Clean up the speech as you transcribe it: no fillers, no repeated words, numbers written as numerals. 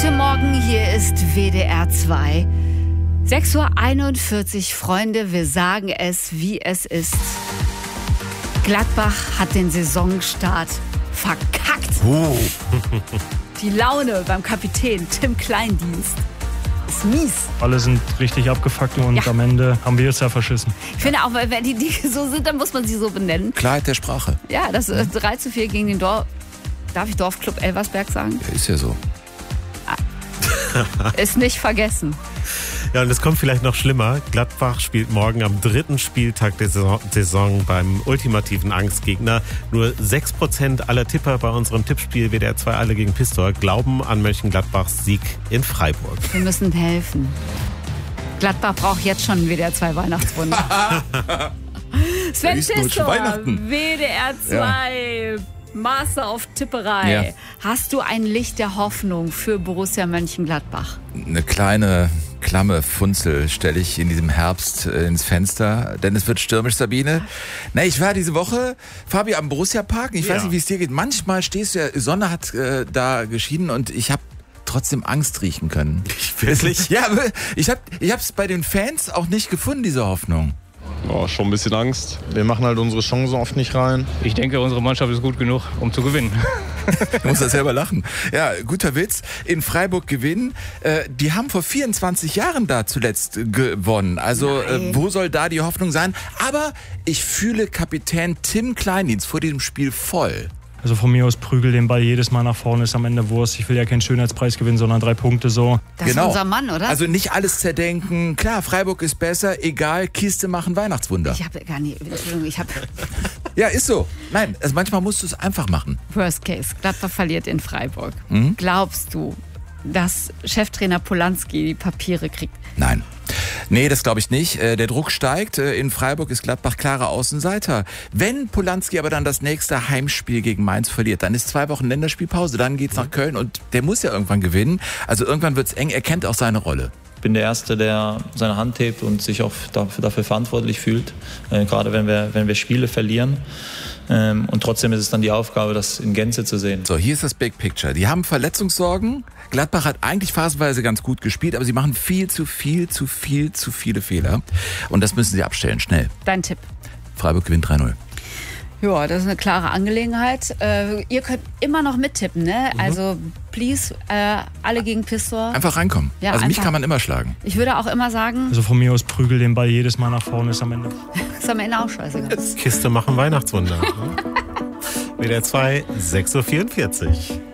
Guten Morgen, hier ist WDR 2. 6:41 Uhr, Freunde, wir sagen es, wie es ist. Gladbach hat den Saisonstart verkackt. Die Laune beim Kapitän Tim Kleindienst ist mies. Alle sind richtig abgefuckt und am Ende haben wir es ja verschissen. Ich finde auch, wenn die so sind, dann muss man sie so benennen. Klarheit der Sprache. Ja, das ist 3:4 gegen den Dorfclub Elversberg sagen? Ja, ist ja so. Ist nicht vergessen. Ja, und es kommt vielleicht noch schlimmer. Gladbach spielt morgen am 3. Spieltag der Saison beim ultimativen Angstgegner. Nur 6% aller Tipper bei unserem Tippspiel WDR 2 alle gegen Pistor glauben an Mönchengladbachs Sieg in Freiburg. Wir müssen helfen. Gladbach braucht jetzt schon ein WDR 2 Weihnachtswunder. Sven Pistor, WDR 2. Master auf Tipperei. Ja. Hast du ein Licht der Hoffnung für Borussia Mönchengladbach? Eine kleine klamme Funzel stelle ich in diesem Herbst ins Fenster, denn es wird stürmisch, Sabine. Ich war diese Woche, Fabi, am Borussia-Park. Ich weiß nicht, wie es dir geht. Manchmal stehst du ja, Sonne hat da geschienen und ich habe trotzdem Angst riechen können. Wirklich? Ja, ich hab's bei den Fans auch nicht gefunden, diese Hoffnung. Oh, schon ein bisschen Angst. Wir machen halt unsere Chancen oft nicht rein. Ich denke, unsere Mannschaft ist gut genug, um zu gewinnen. Du musst das selber lachen. Ja, guter Witz. In Freiburg gewinnen. Die haben vor 24 Jahren da zuletzt gewonnen. Also wo soll da die Hoffnung sein? Aber ich fühle Kapitän Tim Kleindienst vor diesem Spiel voll. Also von mir aus prügel den Ball jedes Mal nach vorne, ist am Ende Wurst. Ich will ja keinen Schönheitspreis gewinnen, sondern 3 Punkte so. Das ist unser Mann, oder? Also nicht alles zerdenken. Klar, Freiburg ist besser, egal, Kiste machen Weihnachtswunder. Ich habe gar nicht, Entschuldigung, Ja, ist so. Nein, also manchmal musst du es einfach machen. Worst Case, Gladbach verliert in Freiburg. Glaubst du, dass Cheftrainer Polanski die Papiere kriegt? Nein. Nee, das glaube ich nicht. Der Druck steigt. In Freiburg ist Gladbach klarer Außenseiter. Wenn Polanski aber dann das nächste Heimspiel gegen Mainz verliert, dann ist 2 Wochen Länderspielpause, dann geht's nach Köln und der muss ja irgendwann gewinnen. Also irgendwann wird's eng, er kennt auch seine Rolle. Ich bin der Erste, der seine Hand hebt und sich auch dafür verantwortlich fühlt, gerade wenn wir Spiele verlieren. Und trotzdem ist es dann die Aufgabe, das in Gänze zu sehen. So, hier ist das Big Picture. Die haben Verletzungssorgen. Gladbach hat eigentlich phasenweise ganz gut gespielt, aber sie machen viel zu viele Fehler. Und das müssen sie abstellen, schnell. Dein Tipp? Freiburg gewinnt 3-0. Ja, das ist eine klare Angelegenheit. Ihr könnt immer noch mittippen, ne? Also, please, alle gegen Pistor. Einfach reinkommen. Ja, also mich kann man immer schlagen. Ich würde auch immer sagen... Also von mir aus prügel den Ball jedes Mal nach vorne, ist am Ende... Ist am Ende auch scheißegal. Kiste machen Weihnachtswunder. WDR 2, 6:44 Uhr.